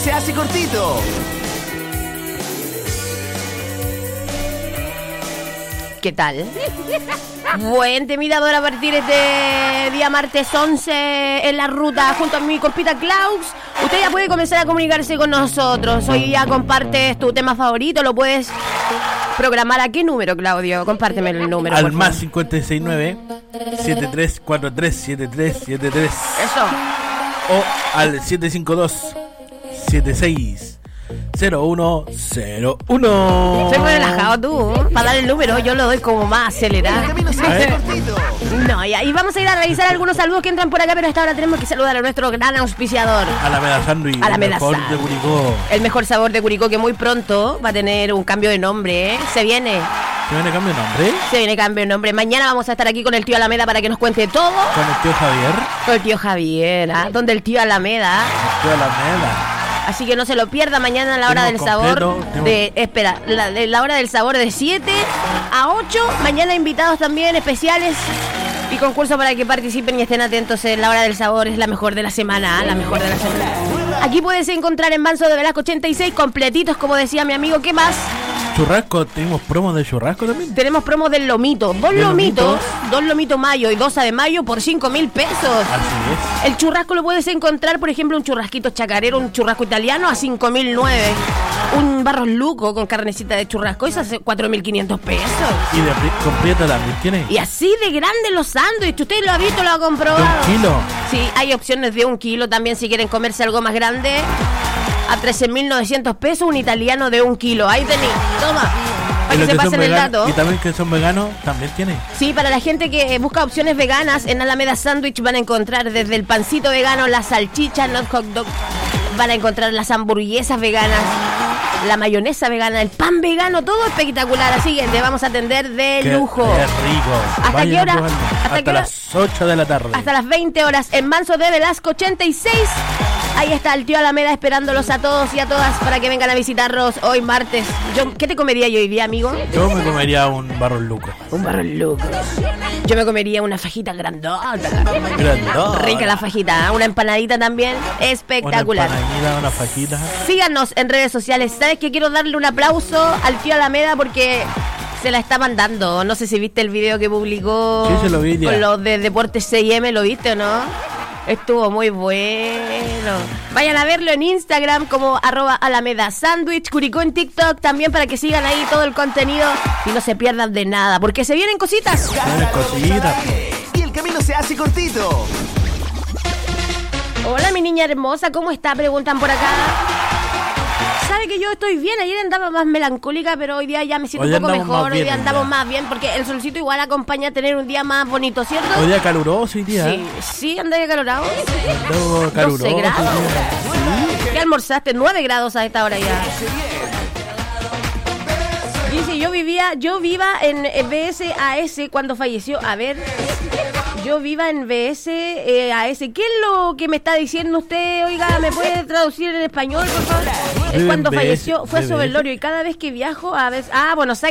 se hace cortito. ¿Qué tal? Buen temidador a partir de este día martes 11 en la ruta junto a mi compita Klaus. Usted ya puede comenzar a comunicarse con nosotros. Hoy ya compartes tu tema favorito, lo puedes programar. ¿A qué número, Claudio? Compárteme el número. Al más 569-7343-7373. Eso. O al 752-760101. Soy muy relajado tú, para dar el número, yo lo doy como más acelerado. No, y vamos a ir a revisar algunos saludos que entran por acá, pero hasta ahora tenemos que saludar a nuestro gran auspiciador. Alameda Sándwich, el mejor de Curicó. El mejor sabor de Curicó, que muy pronto va a tener un cambio de nombre, ¿eh? Se viene. ¿Se viene cambio de nombre? Se viene cambio de nombre. Mañana vamos a estar aquí con el tío Alameda para que nos cuente todo. Con el tío Javier. Con el tío Javier, ¿ah? Donde el tío Alameda. El tío Alameda. Así que no se lo pierda mañana a la hora del sabor. La hora del sabor de 7 a 8. Mañana invitados también especiales y concursos para que participen y estén atentos en la hora del sabor. Es la mejor de la semana, la mejor de la semana. Aquí puedes encontrar en Manso de Velasco 86 completitos, como decía mi amigo. ¿Qué más? Churrasco, ¿tenemos promos de churrasco también? Tenemos promos del lomito. Dos lomitos mayo y 2 de mayo por 5.000 pesos. Así es. El churrasco lo puedes encontrar, por ejemplo, un churrasquito chacarero, un churrasco italiano a 5.009. Un barros luco con carnecita de churrasco, eso hace 4.500 pesos. Y de completa también tiene. Y así de grande los sándwiches. ¿Usted lo ha visto, lo ha comprobado? ¿De 1 kilo? Sí, hay opciones de 1 kilo también si quieren comerse algo más grande. A 13.900 pesos, un italiano de 1 kilo. Ahí tenéis, toma, para que se pasen el dato. Y también que son veganos, también tiene. Sí, para la gente que busca opciones veganas, en Alameda Sándwich van a encontrar desde el pancito vegano, la salchicha, not hot dog, van a encontrar las hamburguesas veganas, la mayonesa vegana, el pan vegano, todo espectacular. Así que te vamos a atender de lujo. Qué rico. ¿Hasta qué hora? Hasta las 8 de la tarde. Hasta las 20 horas en Manso de Velasco 86. Ahí está el tío Alameda esperándolos a todos y a todas para que vengan a visitarnos hoy martes. ¿Qué te comería yo hoy día, amigo? Yo me comería un barro luco. Un barro luco. Yo me comería una fajita grandota. Grandota. Rica la fajita. Una empanadita también espectacular. Una empanadita, una fajita. Síganos en redes sociales. ¿Sabes que quiero darle un aplauso al tío Alameda porque se la está mandando? No sé si viste el video que publicó. Sí, se lo vi ya. Con los de Deportes 6M, ¿lo viste o no? Estuvo muy bueno. Vayan a verlo en Instagram como @Alameda Sándwich, Curicó en TikTok también para que sigan ahí todo el contenido y no se pierdan de nada, porque se vienen cositas. Se vienen cositas. Y el camino se hace cortito. Hola, mi niña hermosa, ¿cómo está? Preguntan por acá. Sabe que yo estoy bien, ayer andaba más melancólica, pero hoy día ya me siento un poco mejor, hoy día andamos más bien, porque el solcito igual acompaña a tener un día más bonito, ¿cierto? Hoy día caluroso hoy día. Sí, anda acalorado. No, caluroso. 12 grados. Sí. ¿Qué almorzaste? 9 grados a esta hora ya. Dice, yo viva en BSAS cuando falleció. A ver, yo viva en BSAS. ¿Qué es lo que me está diciendo usted? Oiga, ¿me puede traducir en español, por favor? Es cuando falleció, fue a su velorio y cada vez que viajo a veces... Buenos Aires.